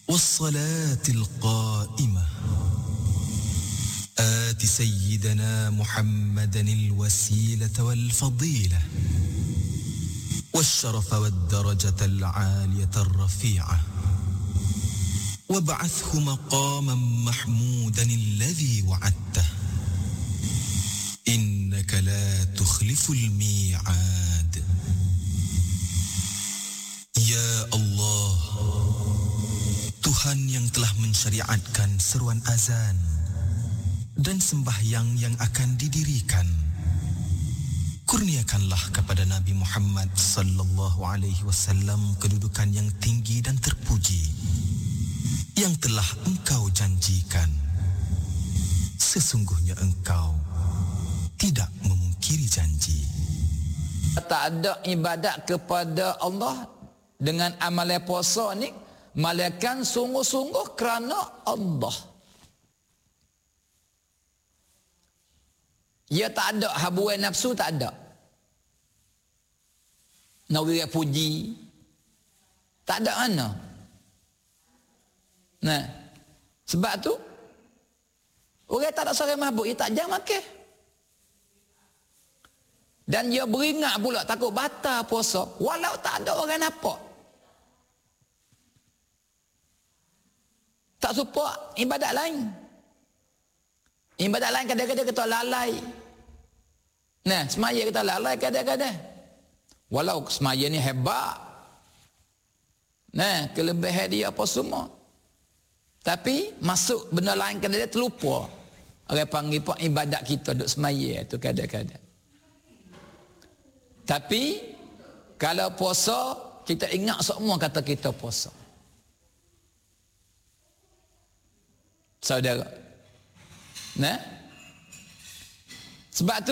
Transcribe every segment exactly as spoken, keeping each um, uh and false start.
والصلاة القائمة آت سيدنا محمدا الوسيلة والفضيلة والشرف والدرجة العالية الرفيعة وابعثه مقاما محمودا الذي وعدته إنك لا تخلف الميعاد. Ya Allah, Tuhan yang telah mensyariatkan seruan azan dan sembahyang yang akan didirikan, kurniakanlah kepada Nabi Muhammad sallallahu alaihi wasallam kedudukan yang tinggi dan terpuji yang telah engkau janjikan. Sesungguhnya engkau tidak memungkiri janji. Tak ada ibadat kepada Allah dengan amalan puasa ni melainkan sungguh-sungguh kerana Allah. Ya tak ada habuan nafsu, tak ada. Nak wira puji, tak ada mana. Nah, sebab tu orang tak ada seorang mabuk, dia tak jam makan. Dan dia beringat pula takut batal puasa walau tak ada orang nampak. Tak support ibadat lain. Ibadat lain kadang-kadang kita lalai. Nah, semaya kita lalai kadang-kadang. Walau semaya ni hebat. Nah, kelebihan dia apa semua. Tapi masuk benda lain kadang-kadang terlupa. Orang panggil pak ibadat kita duk semaya tu kadang-kadang. Tapi kalau puasa kita ingat semua kata kita puasa. Saudara. Nah. Sebab tu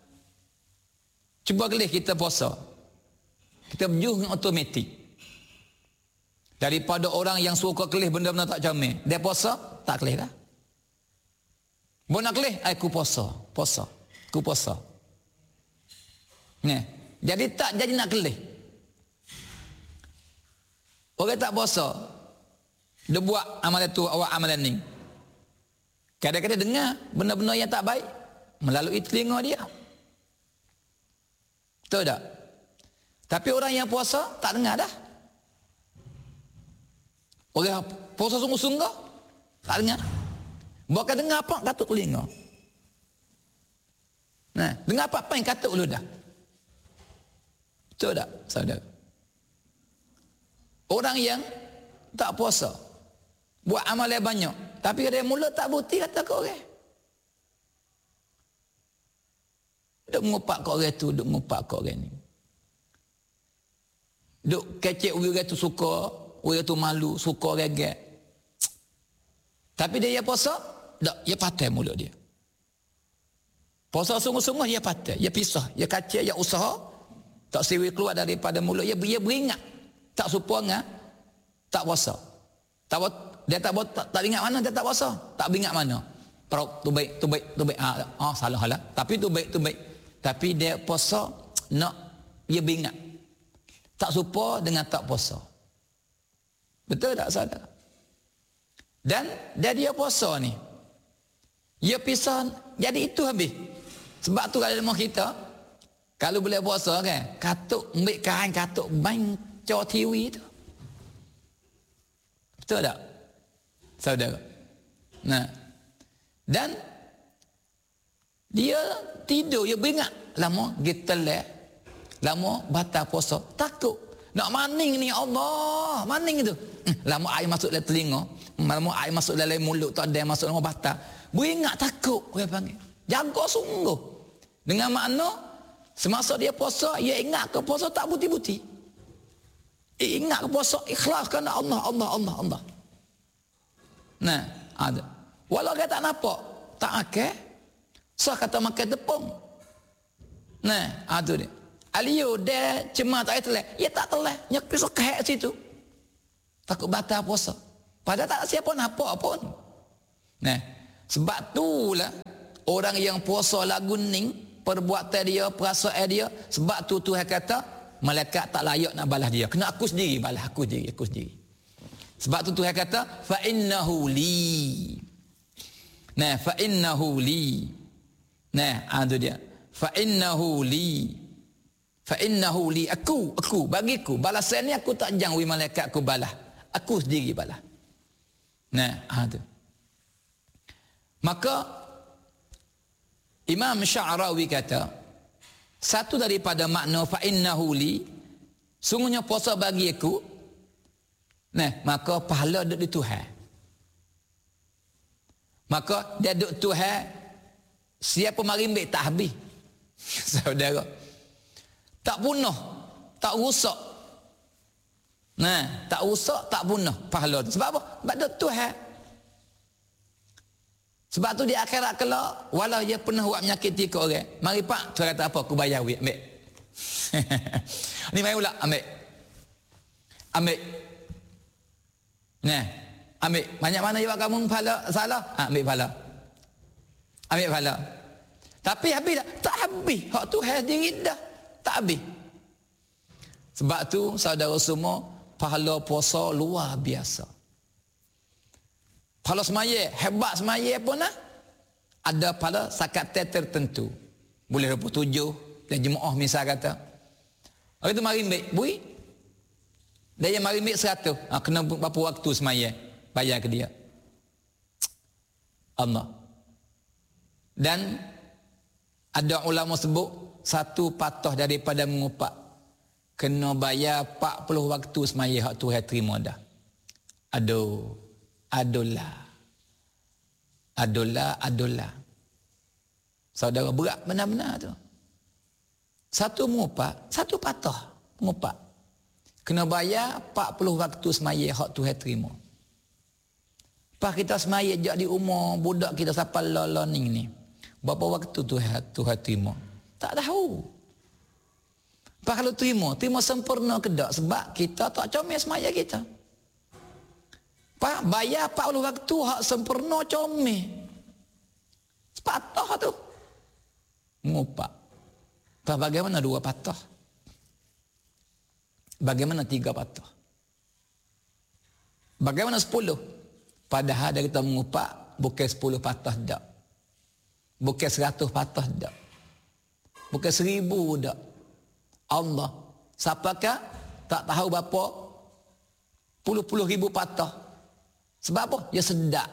cuba kelih kita puasa. Kita berjuang dengan automatik. Daripada orang yang suka kelih benda-benda tak comel, dia puasa tak kelih dah. Mau nak kelih, aku puasa, puasa. Aku puasa. Nah, jadi tak jadi nak kelih. Orang tak puasa, dia buat amalan tu, awak amalan ni. Kadang-kadang dengar benda-benda yang tak baik melalui telinga dia. Betul tak? Tapi orang yang puasa tak dengar dah. Orang puasa sungguh-sungguh tak dengar. Bukan dengar apa katuk telinga. Nah, dengar apa-apa yang katuk lu dah. Betul tak, saudara? Orang yang tak puasa, buat amalan banyak, tapi dia mula tak bukti kata ke orang. Duk mengupak ke orang tu, duk mengupak ke orang ni. Duk kecek orang tu suka, orang tu malu, suka regek. Tapi dia yang puasa, tak, dia patai mulut dia. Puasa sungguh-sungguh dia patai, dia pisah, dia kacik, dia usaha, tak siwi keluar daripada mulut dia, dia beringat. Tak serupa dengan tak puasa. Tak, dia tak, tak, tak ingat mana dia tak puasa. Tak beringat mana. Perut tu baik, tu baik, tu baik. Ah, ah salah lah. Tapi tu baik, tu baik. Tapi dia puasa, nak dia beringat. Tak serupa dengan tak puasa. Betul tak, saudara? Dan dia dia puasa ni, dia pisah, jadi itu habis. Sebab tu kalau ilmu kita, kalau boleh puasa kan, katuk ambil kain katuk main cor T V tu. Betul tak, saudara? Nah, dan dia tidur, dia beringat lama kita leh, lama batal puasa, takut nak maning ni Allah, maning itu. Lama air masuk dalam telinga, lama air masuk dalam mulut, tak ada masuk dalam batal. Beringat takut, orang panggil. Jaga sungguh. Dengan makna semasa dia puasa, dia ingat ke puasa tak buti-buti. Dia ingat ke puasa ikhlas kerana Allah, Allah, Allah, Allah. Nah, ada. Walau dia tak nampak, tak akal, sah kata makan tepung. Nah, ada dia. Alio dia cema tak telah, dia tak telah, dia pisau kehek situ. Takut batal puasa. Padahal tak siapa nampak pun. Nah, sebab itulah orang yang puasa lagu ning, perbuatan dia, perasaan dia, sebab tu Tuhan kata malaikat tak layak nak balas dia. Kena aku sendiri balas, aku sendiri, aku sendiri. Sebab tu Tuhan kata fa innahu li. Nah, fa innahu li. Nah, ah tu dia. Fa innahu li. Fa innahu li, aku, aku, bagiku. Balasan ni aku tak jangwi malaikat aku balas. Aku sendiri balas. Nah, ah tu. Maka Imam Sya'rawi kata, satu daripada makna fa innahu li, sungguhnya puasa bagi aku. Nah, maka pahala duduk di Tuhan. Maka dia duduk Tuhan, siapa mari ambil tak habis. Saudara. Tak punah, tak rusak. Nah, tak rusak, tak punah pahala tu. Sebab apa? Sebab duduk Tuhan. Sebab tu di akhirat kelak, walau dia pernah buat menyakiti ke orang, mari pak, Tuhan kata apa? Aku bayar duit, ambil. Ni mari pula, ambil. Ambil. Nah, ambil. Banyak mana juga kamu pahala salah? Ha, ambil pahala. Ambil pahala. Tapi habis tak? Tak habis. Hak Tuhan diri dah. Tak habis. Sebab tu saudara semua, pahala puasa luar biasa. Pahala semaya, hebat semaya pun lah. Ada pahala sakatan tertentu. Boleh dua puluh tujuh dan jemaah misal kata. Hari tu mari ambil, bui. Dia yang mari ambil seratus. Ha, kena berapa waktu semaya. Bayar ke dia. Allah. Dan ada ulama sebut, satu patah daripada mengupak kena bayar empat puluh waktu semaya hak Tuhan terima dah. Aduh, adulah. Adulah, adulah. Saudara, berat benar-benar tu. Satu mengupak, satu patah mengupak. Kena bayar empat puluh waktu semaya hak Tuhan terima. Pas kita semaya jak di umur budak kita sampai learning ni. Berapa waktu Tuhan Tuhan terima? Tak tahu. Pak kalau terima, terima sempurna ke tak? Sebab kita tak comel semaya kita. Pak bayar empat puluh waktu hak sempurna comel. Sepatah tu. Mengupak. Pak bagaimana dua patah? Bagaimana tiga patah? Bagaimana sepuluh? Padahal dari kita mengupak bukan sepuluh patah tak. Bukan seratus patah tak. Bukan seribu dak. Allah. Siapakah? Tak tahu berapa puluh-puluh ribu patah. Sebab apa? Dia sedap.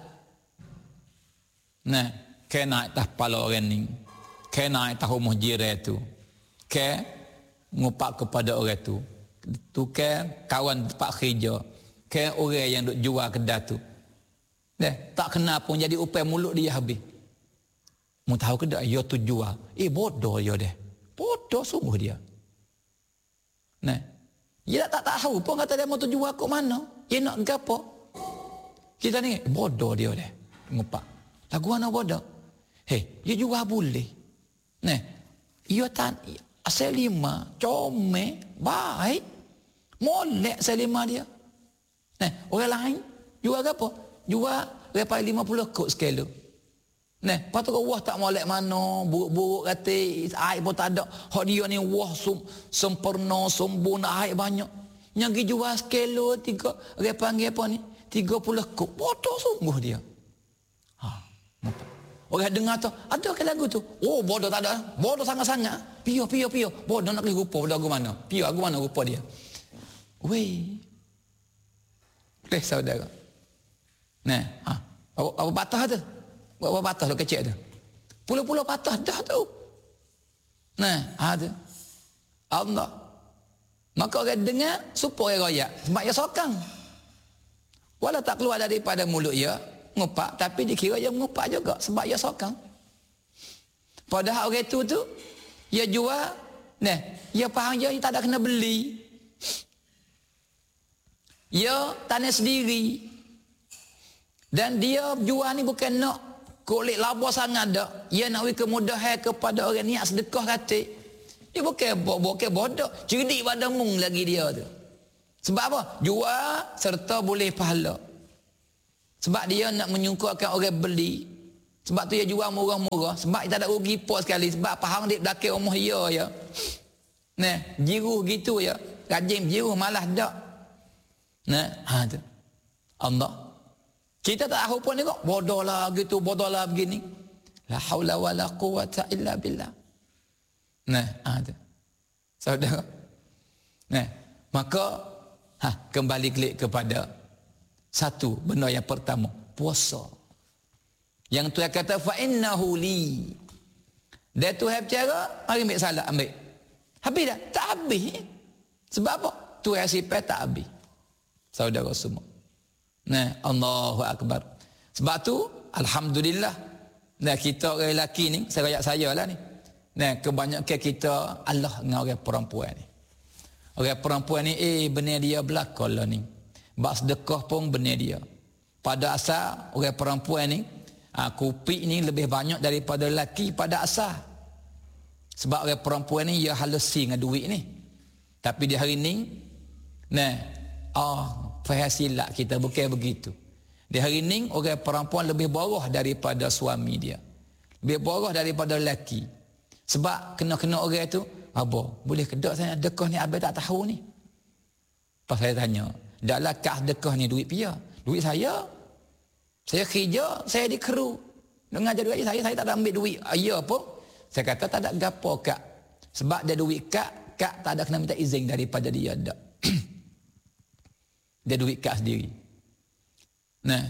Nah, kena naik atas kepala orang ni. Kena naik atas rumah jiran tu. Kena ngupak kepada orang tu. Tu ke kawan tempat kerja. Ke orang yang duk jual kedai tu. Nah, tak kena pun jadi upaya mulut dia habis. Mu tahu ke tak dia tu jual. Eh bodoh dia deh. Bodoh sungguh dia. Nah. Dia tak tahu pun kata dia mau tu jual kat mana. Dia nak gapo. Kita ni bodoh dia deh. Ngupak. Lagu mana bodoh? Hei, dia jual boleh. Nah. Dia tan asal lima, comel, baik. Molek asal lima dia. Nah, orang lain jual gapo? Jual lepas lima puluh kok sekali. Nah, lepas tu wah tak molek mana, buruk-buruk kata, air pun tak ada. Hak dia ni wah sum, sempurna, sempurna, air banyak. Yang pergi jual sekilo, tiga, dia panggil apa ni? Tiga puluh kok. Bodoh sungguh dia. Ha, orang dengar tu, ada ke lagu tu? Oh, bodoh tak ada. Bodoh sangat-sangat. Pio, pio, pio. Bodoh nak pergi rupa, bodoh aku mana? Pio, aku mana rupa dia? Weh. Eh, saudara. Nah, ha, apa, apa patah tu? Berapa patah tu kecil tu? Puluh-puluh patah dah tu. Nah, ada. Allah. Maka orang dengar supaya royak. Sebab dia sokang. Walau tak keluar daripada mulut dia, ngupak, tapi dikira dia mengupak juga. Sebab dia sokang. Padahal orang tu tu, dia jual, nah, dia faham dia, dia tak ada kena beli. Dia tanah sendiri. Dan dia jual ni bukan nak kulit laba sangat dak. Ia nak beri kemudahan kepada orang niat sedekah katik. Dia bukan bukan bodoh, cerdik pada mung lagi dia tu. Sebab apa? Jual serta boleh pahala. Sebab dia nak menyungkurkan orang beli. Sebab tu dia jual murah-murah. Sebab dia tak ada rugi apa sekali. Sebab faham dia belakang rumah dia ya. Nah, jiruh gitu ya. Rajin jiruh malah dak. Nah, ha tu. Allah. Kita tak tahu pun tengok, bodoh lah gitu, bodoh lah begini. La haula wa la quwata illa billah. Nah, ada. Saudara. Nah, maka ha, kembali klik kepada satu benda yang pertama, puasa. Yang Tuhan kata fa innahu li. Dia Tuhan bercara, mari ambil salat, ambil. Habis dah? Tak habis. Sebab apa? Tuhan sifat tak habis. Saudara semua. Nah, Allahu Akbar. Sebab tu, alhamdulillah. Nah, kita orang lelaki ni, saya rakyat saya lah ni. Nah, kebanyakan kita Allah dengan orang perempuan ni. Orang perempuan ni, eh, benar dia belakang lah ni. Bak sedekah pun benar dia. Pada asal, orang perempuan ni, ha, kupik ni lebih banyak daripada lelaki pada asal. Sebab orang perempuan ni, dia halusi dengan duit ni. Tapi di hari ni, nah, oh, faham silap kita, bukan begitu. Di hari ni, orang perempuan lebih boros daripada suami dia. Lebih boros daripada lelaki. Sebab kena-kena orang tu, Abah, boleh kedok saya dekah ni, Abah tak tahu ni. Pas saya tanya, daklah kah dekah ni duit pia? Duit saya. Saya kerja, saya di kru. Dengar jadi duit saya, saya tak ada ambil duit. Ya pun, saya kata tak ada gapo kak. Sebab dia duit kak, kak tak ada kena minta izin daripada dia. Tak. Dia duit kak sendiri. Nah.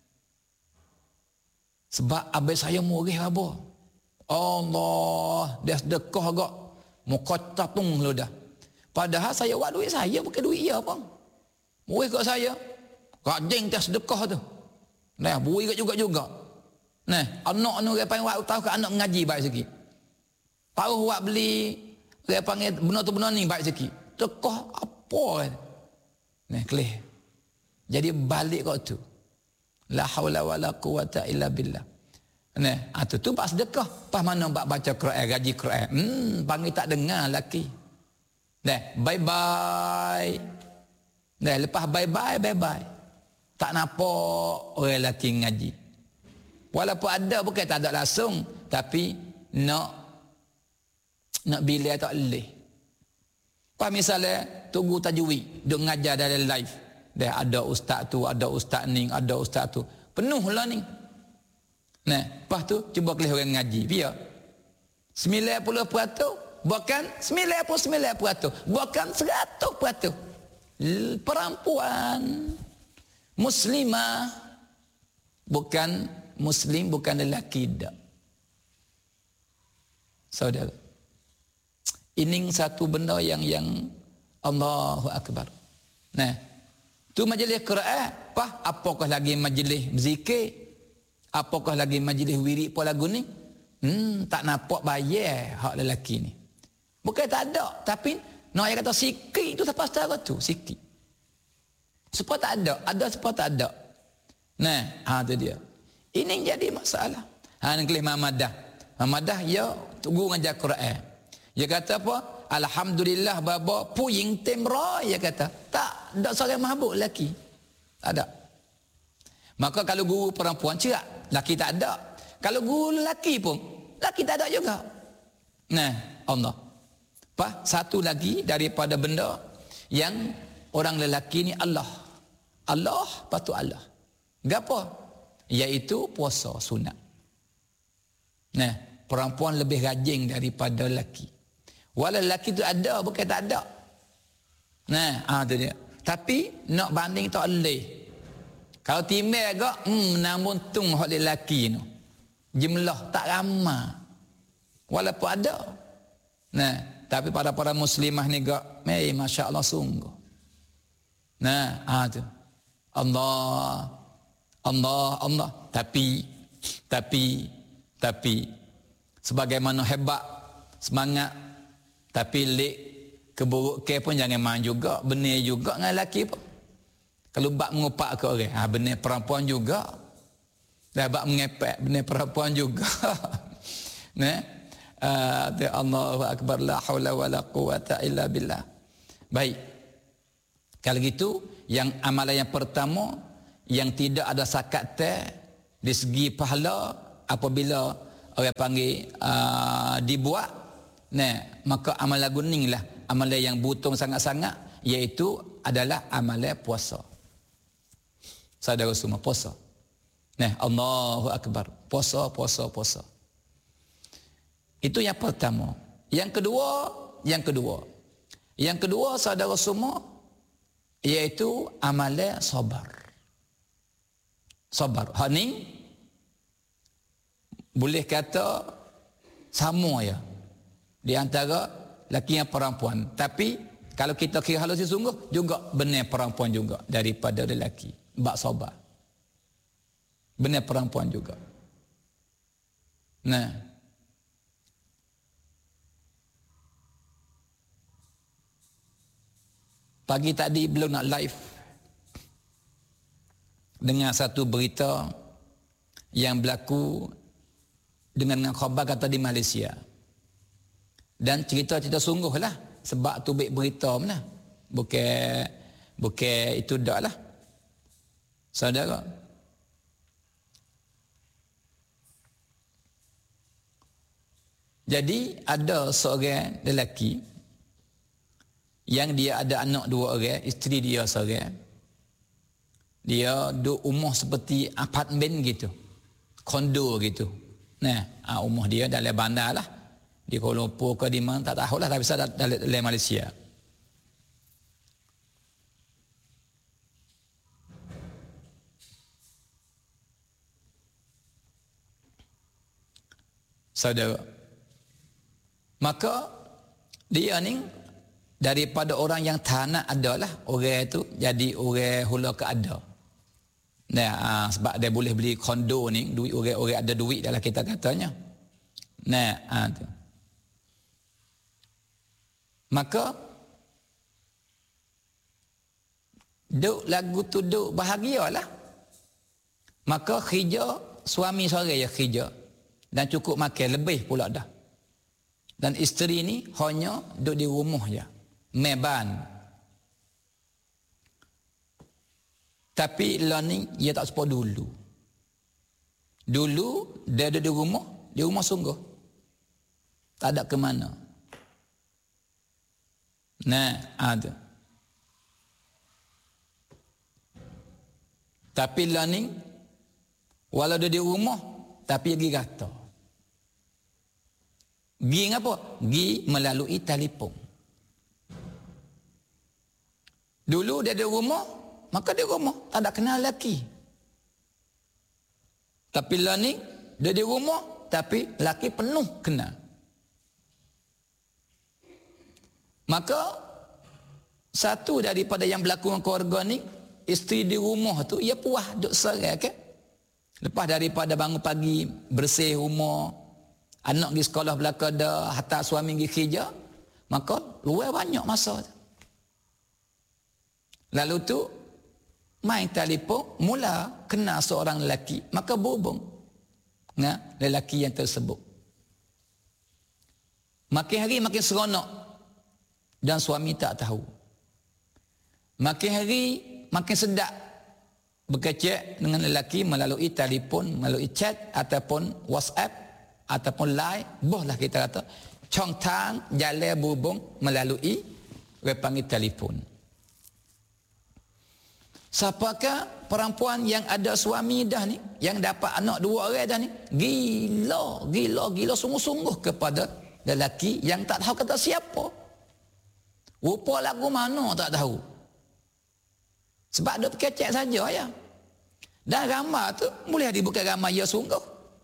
Sebab abang saya murih apa? Allah, dia sedekah agak. Muka tapung lu dah. Padahal saya buat duit saya, bukan duit dia apa. Murih kat saya. Rajin dia sedekah tu. Nah, bui juga-juga. Nah, anak ni orang panggil tahu ke anak mengaji baik sikit. Tahu buat beli, orang panggil benda tu benda ni baik sikit. Tekah apa kan? Nah, clear. Jadi balik kau tu. La haula wala quwata illa billah. Nah, itu tu pas sedekah. Pas mana bak baca Quran, gaji Quran. Hmm, panggil tak dengar laki. Nah, bye-bye. Nah, lepas bye-bye, bye-bye. Tak nampak orang lelaki ngaji. Walaupun ada, bukan tak ada langsung. Tapi, nak nak bila tak boleh. Pas misalnya, tunggu tajwid, duk ngajar dalam live. Dah ada ustaz tu, ada ustaz ni, ada ustaz tu. Penuh lah ni. Nah, lepas tu, cuba kelih orang ngaji. Biar. sembilan puluh peratus, bukan sembilan puluh sembilan peratus, bukan seratus peratus. Perempuan muslimah, bukan muslim, bukan lelaki dak. Saudara, ini satu benda yang yang Allahu Akbar. Nah, tu majlis Quran, apa apakah lagi majlis zikir? Apakah lagi majlis wirid apa lagu ni? Hmm, tak nampak bayar hak lelaki ni. Bukan tak ada, tapi nak yang kata sikit tu siapa setara tu, sikit. Supaya tak ada, ada supaya tak ada. Nah, ha tu dia. Ini jadi masalah. Ha ni kelih Mamadah. Mamadah ya tunggu ngajar Quran. Dia kata apa? Alhamdulillah baba puying temra, dia kata. Tak ada seorang mabuk lelaki. Tak ada. Maka kalau guru perempuan cerak, lelaki tak ada. Kalau guru lelaki pun, lelaki tak ada juga. Nah, Allah. Apa? Satu lagi daripada benda yang orang lelaki ni Allah. Allah, patut Allah. Gapo? Iaitu puasa sunat. Nah, perempuan lebih rajin daripada lelaki. Walau lelaki tu ada, bukan tak ada. Nah, ah tu dia. Tapi nak banding tak boleh. Kalau timbang agak, hmm, namun tung hak lelaki tu. Jumlah tak ramai. Walaupun ada. Nah, tapi pada para muslimah ni gak, eh, Masya Allah sungguh. Nah, ah tu. Allah, Allah, Allah. Tapi, tapi, tapi, sebagaimana hebat, semangat, tapi lek keburukan pun jangan main juga. Benar juga dengan lelaki pun. Kalau bak mengupak ke orang, ha, benar perempuan juga. Dah bak mengepek, benar perempuan juga. Nah, uh, Allahu Akbar, la haula wa la quwata illa billah. Baik. Kalau gitu, yang amalan yang pertama, yang tidak ada sakat teh, di segi pahala, apabila orang panggil uh, dibuat, nah, maka amalan guning lah, amalan yang butung sangat-sangat, iaitu adalah amalan puasa. saudara semua, puasa. Nah, Allahu Akbar. Puasa, puasa, puasa. Itu yang pertama. Yang kedua, yang kedua. Yang kedua, saudara semua, iaitu amalan sabar. Sabar. Hak ni boleh kata sama ya di antara lelaki dan perempuan. Tapi kalau kita kira halus sungguh juga benar perempuan juga daripada lelaki. Bak sabar. Benar perempuan juga. Nah. Pagi tadi belum nak live dengan satu berita yang berlaku dengan khabar kata di Malaysia. Dan cerita-cerita sungguh lah. Sebab tu baik berita mana. Bukan bukan itu dak lah. Saudara. Jadi ada seorang lelaki yang dia ada anak dua orang, isteri dia seorang. Dia duduk rumah seperti apartmen gitu. Kondo gitu. Nah, rumah dia dalam bandar lah. Di Kuala Lumpur ke di mana tak tahulah, tapi saya dalam Malaysia. Saudara. Maka dia ni daripada orang yang tanah adalah orang itu jadi orang hula ke ada. Nah, sebab dia boleh beli kondo ni, duit orang-orang ada duit dalam kita katanya. Nah, ah tu. Maka duk lagu tu duk bahagialah. Maka khija suami seorang ya khija dan cukup makan lebih pula dah. Dan isteri ni hanya duk di rumah je. Meban. Tapi lah ni dia tak sepa dulu. Dulu dia ada di rumah, di rumah sungguh. Tak ada ke mana. Nah, ada. Tapi lah ni, walau dia di rumah, tapi pergi kata. Pergi apa? Pergi melalui telefon. Dulu dia di rumah, maka di rumah tak ada kenal lelaki. Tapi lah ni, dia di rumah, tapi lelaki penuh kenal. Maka satu daripada yang berlaku dengan keluarga ni, isteri di rumah tu ia puas duk serai ke. Lepas daripada bangun pagi bersih rumah, anak pergi sekolah belaka dah, hantar suami pergi kerja, maka luar banyak masa tu. Lalu tu main telefon, mula kenal seorang lelaki, maka berhubung dengan lelaki yang tersebut. Makin hari makin seronok. Dan suami tak tahu. Makin hari makin sedap berkecek dengan lelaki melalui telefon, melalui chat ataupun WhatsApp ataupun line, bohlah kita kata, cong tang jalan berhubung melalui we panggil telefon. Siapakah perempuan yang ada suami dah ni, yang dapat anak dua orang dah ni, gila, gila, gila sungguh-sungguh kepada lelaki yang tak tahu kata siapa. Rupa lagu mana tak tahu. Sebab dia kecek saja ya. Dan gambar tu boleh dibuka gambar ya sungguh.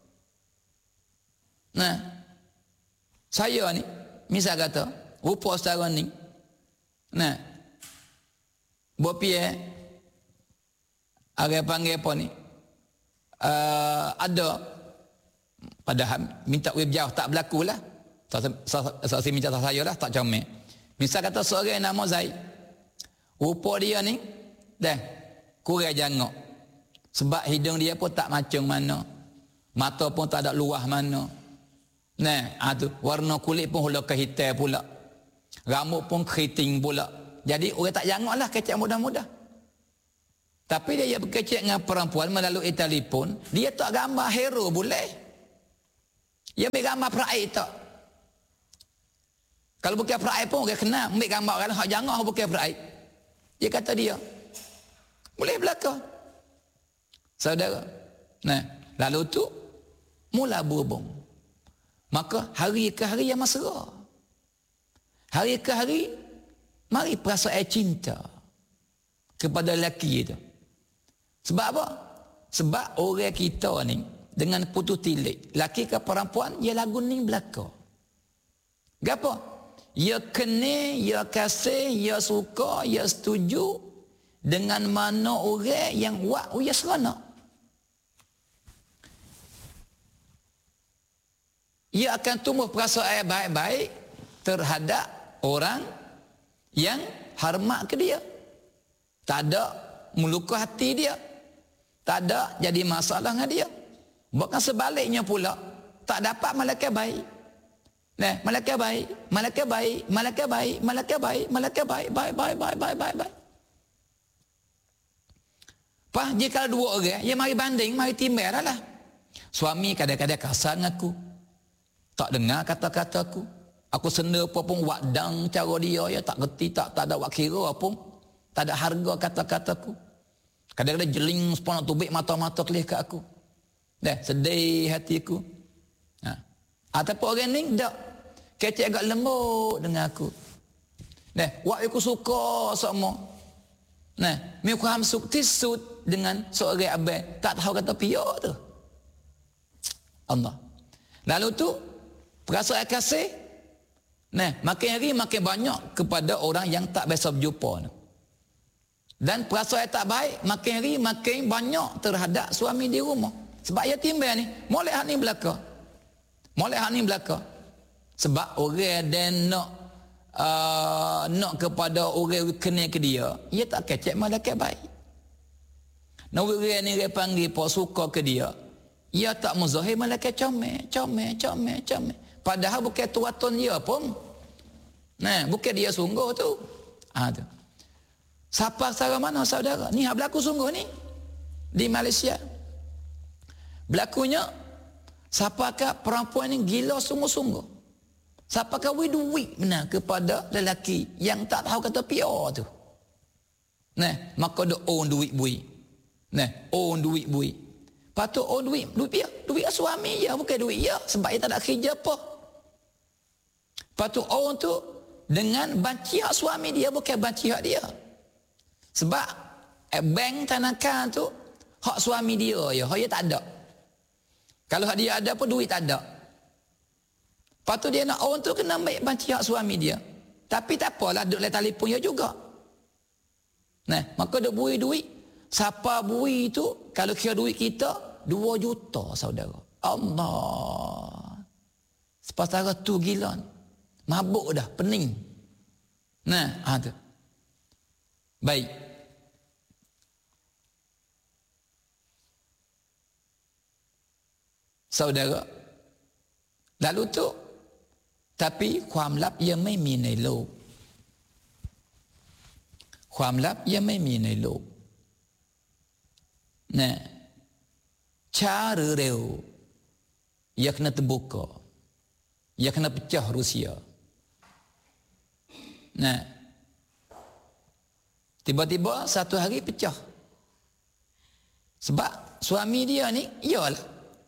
Nah, saya ni misal kata rupa sekarang ni. Nah, bopie ada panggil apa ni? Uh, ada padahal minta web jauh tak berlaku lah. Saya minta saya lah tak comel. Misal kata seorang nama Zaid. Rupa dia ni dah kurang jangok. Sebab hidung dia pun tak macam mana. Mata pun tak ada luah mana. Nah, ah tu warna kulit pun hula kehitam pula. Rambut pun keriting pula. Jadi orang tak jangoklah kecek mudah-mudah. Tapi dia berkecek dengan perempuan melalui telefon, dia tak gambar hero boleh. Dia ambil gambar peraik tak. Kalau bukan peraik pun orang kenal, ambil gambar orang hak jangok bukan peraik. Dia kata dia boleh belaka. Saudara. Nah, lalu tu mula berhubung. Maka hari ke hari yang mesra. Hari ke hari mari perasaan cinta kepada lelaki itu. Sebab apa? Sebab orang kita ni dengan putus tilik, lelaki ke perempuan, ia lagu ni belaka. Gapo? Ia kena, ia kasih, ia suka, ia setuju dengan mana orang yang buat ia seronok. Ia akan tumbuh perasaan baik-baik terhadap orang yang hormat ke dia. Tak ada meluka hati dia. Tak ada jadi masalah dengan dia. Bukan sebaliknya pula, tak dapat malaikat baik. Nah, malaikat baik, malaikat baik, malaikat baik, malaikat baik, malaikat baik, baik, baik, baik, baik, baik, baik. Pak, jika dua orang, ya mari banding, mari timbang lah. Suami kadang-kadang kasar dengan aku. Tak dengar kata-kata aku. Aku senda apa pun wadang cara dia, ya tak reti, tak, tak ada wak kira apa pun. Tak ada harga kata-kataku. Kadang-kadang jeling sepuluh tubik mata-mata kelih kat aku. Dah, sedih hatiku. Ha. Ataupun orang ni, tak. Kecek agak lembut dengan aku. Dah, wak aku suka sama. Nah, mi aku hamsuk tisut dengan seorang abang. Tak tahu kata piak tu. Allah. Lalu tu, perasaan kasih. Nah, makin hari makin banyak kepada orang yang tak biasa berjumpa. Dan perasaan tak baik, makin hari makin banyak terhadap suami di rumah. Sebab ia timbang ni, molek hak ni belaka. Molek hak ni belaka. Sebab orang dan nak uh, nak kepada orang kena ke dia, ia tak kecek malaikat baik. Nak orang ni dia panggil apa suka ke dia, ia tak muzahir malaikat comel, comel, comel, comel. Padahal bukan tuatun dia pun. Nah, bukan dia sungguh tu. Ah tu. Siapa saudara mana saudara? Ni hak berlaku sungguh ni di Malaysia. Berlakunya siapakah perempuan ni gila sungguh-sungguh. Siapakah we duit benar kepada lelaki yang tak tahu kata pior tu. Nah, maka dia own duit bui. Nah, own duit bui. Patut own duit, duit dia, duit suami ya, bukan duit dia sebab dia tak ada kerja apa. Patut own tu dengan banci hak suami dia, bukan banci hak dia. Sebab eh, bank tanakan tu hak suami dia ya, hak dia tak ada. Kalau hak dia ada pun duit tak ada. Patut dia nak own tu kena ambil banci hak suami dia. Tapi tak apalah, duduk letak telefon dia juga. Nah, maka duk bui duit. Siapa bui tu, kalau kira duit kita, dua juta saudara. Allah. Sepatara tu gila. Mabuk dah, pening. Nah, ada. Baik. Saudara. Lalu tu, tapi ความลับยังไม่มีในโลกความลับยังไม่มีในโลกนะช้าหรือเร็วia kena terbuka ia kena pecah Rusia nah tiba-tiba satu hari pecah sebab suami dia ni ialah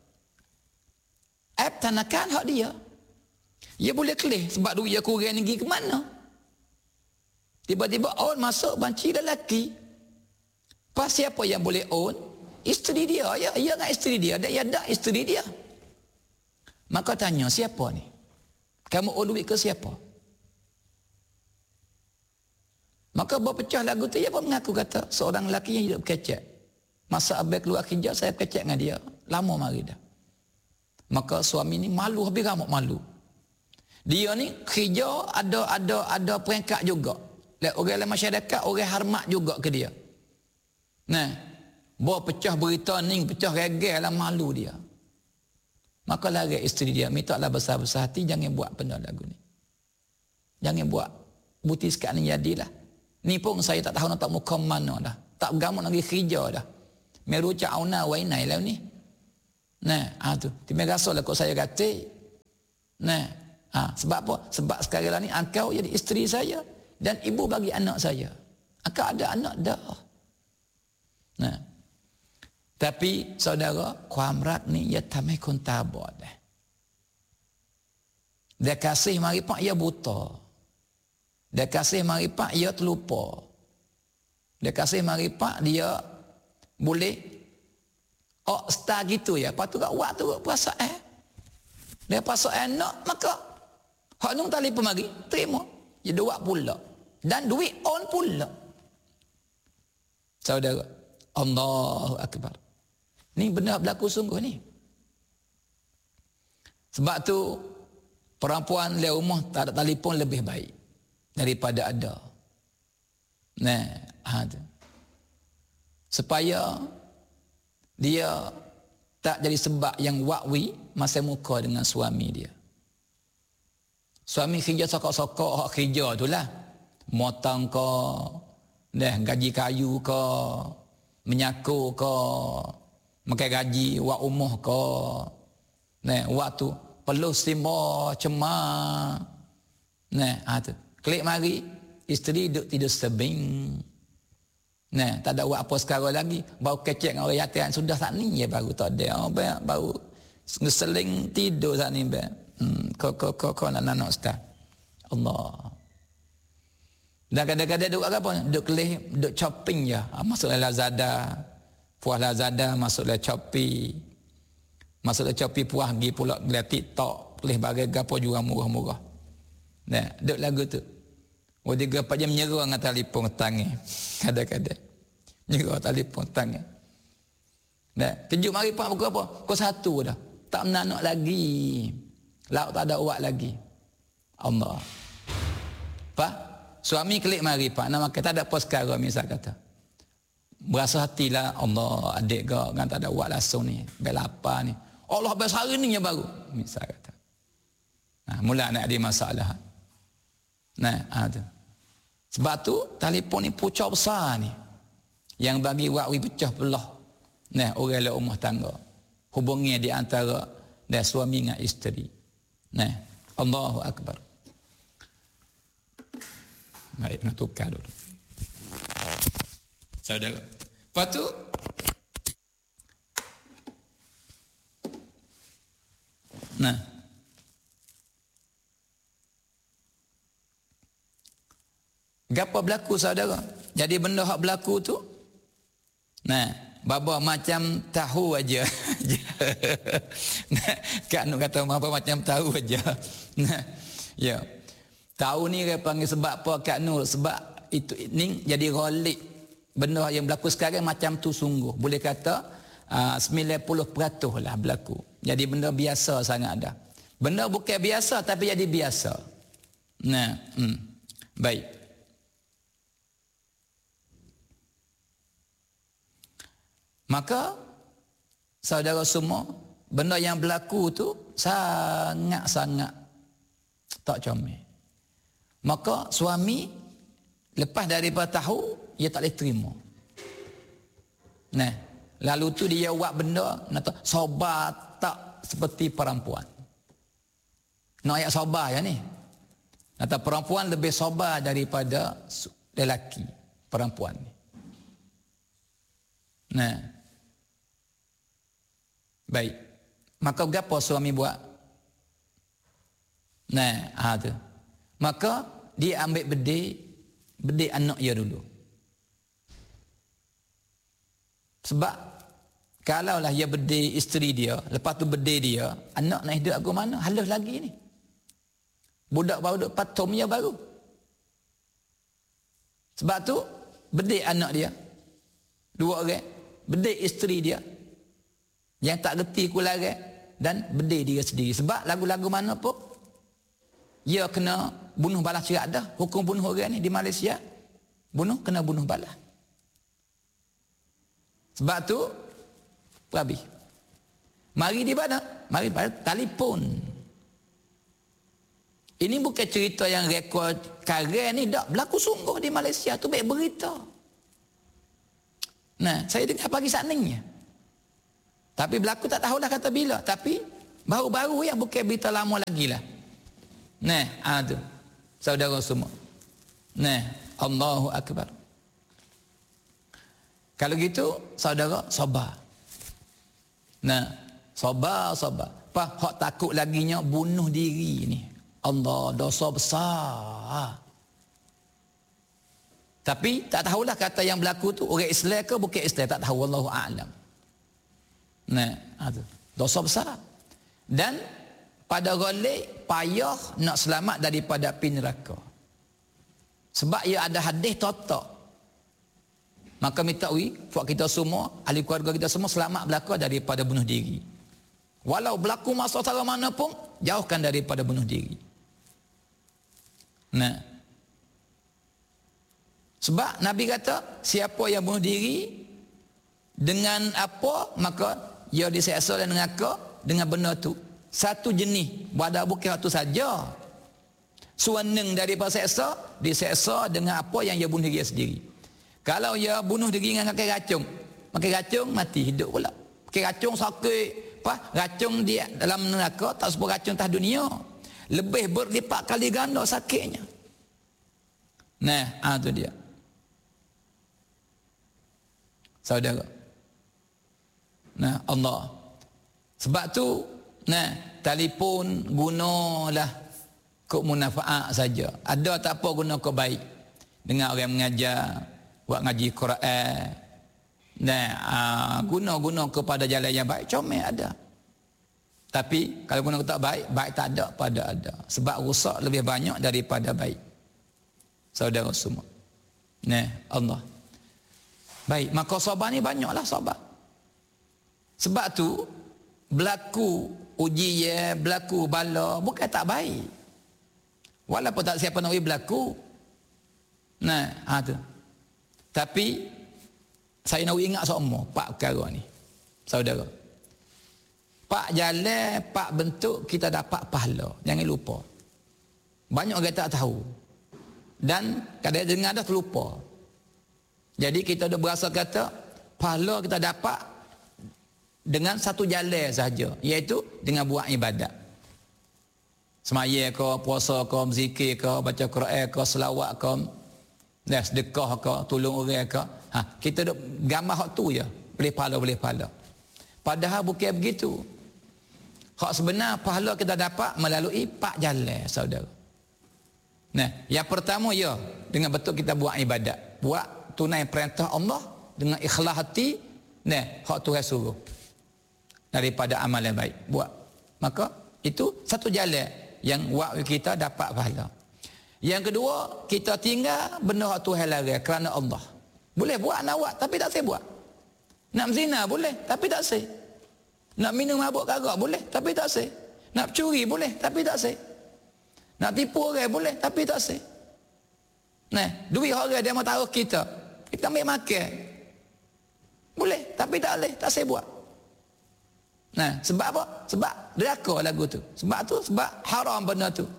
app tanakan hak dia. Ia boleh kelih sebab duit dia kurang pergi ke mana. Tiba-tiba own masuk banci lelaki. Pas siapa yang boleh own? Isteri dia. Ya, ia dengan isteri dia. Dan ia tak isteri dia. Maka tanya, siapa ni? Kamu own duit ke siapa? Maka berpecah lagu tu, ia pun mengaku kata, seorang lelaki yang hidup kecek. Masa abang keluar kerja, saya kecek dengan dia. Lama mari dah. Maka suami ni malu, habis ramuk malu. Dia ni kerja ada ada ada peringkat juga. Orang dalam masyarakat orang hormat juga ke dia. Nah, bawa pecah berita ni, pecah regal lah malu dia. Maka lari isteri dia, mintalah besar-besar hati jangan buat benda lagu ni. Jangan buat. Buti sekat ni jadilah. Ni pun saya tak tahu nak tak muka mana dah. Tak bergamuk lagi kerja dah. Merucak auna wainai lah ni. Nah, ah tu. Tiba rasalah kok saya kata. Nah, Ha, sebab apa? Sebab sekarang ni engkau jadi isteri saya dan ibu bagi anak saya. Engkau ada anak dah. Nah. Tapi saudara, kuamrat ni ia tamai kon tabot dah. Dia kasih mari pak ia buta. Dia kasih mari pak ia terlupa. Dia kasih mari pak dia boleh oh star gitu ya. Lepas tu kat buat tu perasaan. Dia perasaan nak maka hak nung tali pemari terima. Dia dua pula. Dan duit on pula. Saudara, Allahu Akbar. Ni benar berlaku sungguh ni. Sebab tu perempuan di rumah tak ada telefon lebih baik daripada ada. Nah, ada. Supaya dia tak jadi sebab yang wakwi masa muka dengan suami dia. Suami kerja sokok-sokok hak kerja tu lah. Motong ke, dah gaji kayu ke, menyakur ke, makan gaji wak umah ke. Nah, waktu perlu simba cemar. Nah, ha tu. Klik mari, isteri duduk tidur sebing. Nah, tak ada buat apa sekarang lagi. Baru kecek dengan orang yatim sudah tak ni ya baru tak ada. Oh, baru ngeseling tidur tak ni. Hmm, kau kau kau kau nak nak ustaz. Allah. Dan kadang-kadang duduk apa? Duduk kelih, duduk shopping je. Masuklah Lazada. Puas Lazada, masuklah Shopee. Masuklah Shopee puas pergi pula lihat TikTok. Kelih bagai gapo juga murah-murah. Nah, duduk lagu tu. Oh, tiga empat jam menyerah dengan telefon tangan. Kadang-kadang. Menyerah telefon tangan. Nah, tunjuk mari pak pukul apa? Pukul satu dah. Tak menanak lagi. Lauk tak ada uat lagi. Allah. Pak? Suami klik mari pak. Nak makan tak ada apa sekarang misal kata. Berasa hatilah Allah adik kau kan tak ada uat langsung ni. Belapa ni. Allah besar ni yang baru. Misal kata. Nah, mula nak ada masalah. Nah, ada. Sebab tu telefon ni pucuk besar ni. Yang bagi wakwi pecah belah. Nah, orang le rumah tangga. Hubungnya di antara dan suami dengan isteri. Nah, Allahu Akbar. Baik, nak tukar dulu. Saudara. Lepas tu nah. Gapa berlaku saudara? Jadi benda hak berlaku tu nah, baba macam tahu aja. Nah, Kak Nur kata apa macam tahu aja. Nah, ya. Tahu ni dia panggil sebab apa Kak Nur? Sebab itu ni jadi rolik. Benda yang berlaku sekarang macam tu sungguh. Boleh kata uh, sembilan puluh peratus lah berlaku. Jadi benda biasa sangat dah. Benda bukan biasa tapi jadi biasa. Nah, hmm. Baik. Maka saudara semua, benda yang berlaku tu sangat-sangat tak comel. Maka suami lepas daripada tahu, dia tak boleh terima. Nah, lalu tu dia buat benda nak sabar tak seperti perempuan. Nak ayat sabar ya ni. Kata perempuan lebih sabar daripada lelaki, perempuan ni. Nah. Baik. Maka apa suami buat? Nah, ada. Maka dia ambil bedil, bedil anak dia dulu. Sebab kalaulah dia bedil isteri dia, lepas tu bedil dia, anak nak hidup aku mana? Halus lagi ni. Budak baru duk patum dia baru. Sebab tu bedil anak dia. Dua orang, bedil isteri dia. Yang tak reti kularang dan bedil dia sendiri. Sebab lagu-lagu mana pun dia kena bunuh balas cerak dah. Hukum bunuh orang ni di Malaysia. Bunuh kena bunuh balas. Sebab tu Rabi. Mari di mana? Mari pada telefon. Ini bukan cerita yang rekod karen ni dak berlaku sungguh di Malaysia tu baik berita. Nah, saya dengar pagi saningnya. Tapi berlaku tak tahulah kata bila, tapi baru-baru yang bukan berita lama lagi lah. Nah, ada saudara semua. Nah, Allahu Akbar. Kalau gitu, saudara sabar. Nah, sabar, sabar. Apa hak takut laginya bunuh diri ni. Allah, dosa besar. Tapi tak tahulah kata yang berlaku tu orang Islam ke bukan Islam, tak tahu, wallahu a'lam. Nah, itu dosa besar. Dan pada golek payah nak selamat daripada api neraka. Sebab ia ada hadis totok. Maka minta wi buat kita semua, ahli keluarga kita semua selamat berlaku daripada bunuh diri. Walau berlaku masalah mana pun, jauhkan daripada bunuh diri. Nah, sebab Nabi kata, siapa yang bunuh diri dengan apa, maka ia diseksa dan neraka dengan benda tu. Satu jenis, pada bukan satu saja. Suaneng daripada seksa, diseksa dengan apa yang ia bunuh diri sendiri. Kalau ia bunuh diri dengan pakai racun, pakai racun mati, hidup pula. Pakai racun sakit, apa? Racun dia dalam neraka tak seperti racun atas dunia. Lebih berlipat kali ganda sakitnya. Nah, ah tu dia. Saudara. Nah, Allah. Sebab tu, nah, telefon gunalah kok manfaat saja. Ada tak apa guna kok baik. Dengan orang mengajar, buat ngaji Quran. Nah, uh, guna-guna kepada jalan yang baik, comel ada. Tapi kalau guna tak baik, baik tak ada pada ada. Sebab rusak lebih banyak daripada baik. Saudara semua. Nah, Allah. Baik, maka sabar ni banyaklah sabar. Sebab tu berlaku uji ya, berlaku bala bukan tak baik. Walaupun tak siapa nak berlaku. Nah, ha tu. Tapi saya nak ingat semua pak perkara ni. Saudara. Pak jalan, pak bentuk kita dapat pahala. Jangan lupa. Banyak orang tak tahu. Dan kadang-kadang dengar dah terlupa. Jadi kita dah berasa kata pahala kita dapat dengan satu jalan sahaja, iaitu dengan buat ibadat. Semaya ke, puasa ke, zikir ke, baca Quran ke, selawat ke, dan sedekah ke, tolong orang ke. Ha, kita dah gambar hak tu je, boleh pahala, boleh pahala. Padahal bukan begitu. Hak sebenar pahala kita dapat melalui empat jalan, saudara. Nah, yang pertama ya, dengan betul kita buat ibadat. Buat tunai perintah Allah dengan ikhlas hati, nah, hak Tuhan suruh. Daripada amal yang baik, buat. Maka itu satu jalan yang buat kita dapat pahala. Yang kedua, kita tinggal benda hak Tuhan larang kerana Allah. Boleh buat nak buat tapi tak saya buat. Nak zina boleh tapi tak saya. Nak minum mabuk karak boleh tapi tak saya. Nak curi boleh tapi tak saya. Nak tipu orang boleh tapi tak saya. Nah, duit orang dia mau taruh kita. Kita ambil makan. Boleh tapi tak boleh, tak saya buat. Nah, sebab apa? Sebab deraka lagu tu. Sebab tu, sebab haram benda tu.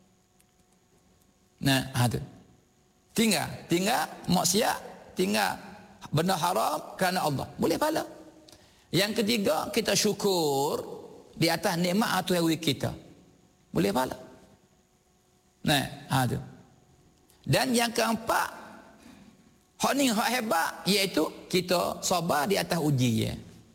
Nah, ha tu. Tinggal, tinggal maksiat, tinggal benda haram kerana Allah. Boleh pahala. Yang ketiga, kita syukur di atas nikmat Tuhan kita. Boleh pahala. Nah, ha tu. Dan yang keempat, hak ni hak hebat, iaitu kita sabar di atas ujian.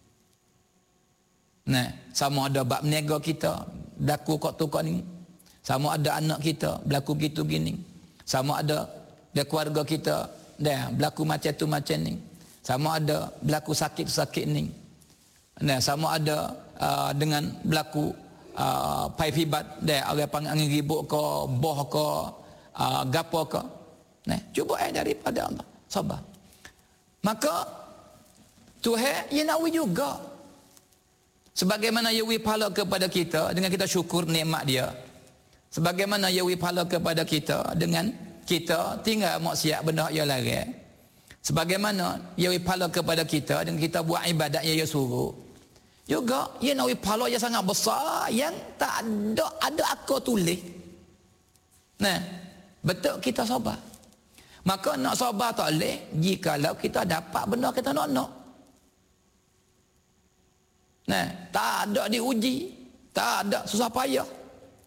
Nah, sama ada bab niaga kita berlaku kok tu kok ni, sama ada anak kita berlaku gitu gini, sama ada dia keluarga kita dah berlaku macam tu macam ni, sama ada berlaku sakit-sakit ni, nah, sama ada uh, dengan berlaku uh, pai fibat dah orang panggil angin ribut ke boh ke uh, gapo ke, nah, cuba eh daripada Allah, sabar. Maka Tuhan ia nak juga. Sebagaimana ia wi pahala kepada kita dengan kita syukur nikmat dia. Sebagaimana ia wi pahala kepada kita dengan kita tinggal maksiat benda yang larang. Sebagaimana ia wi pahala kepada kita dengan kita buat ibadat yang ia suruh. Juga ia nak wi pahala yang sangat besar yang tak ada ada akal tulis. Nah, betul kita sabar. Maka nak sabar tak boleh jikalau kita dapat benda kita nak-nak. Nah, tak ada diuji, tak ada susah payah.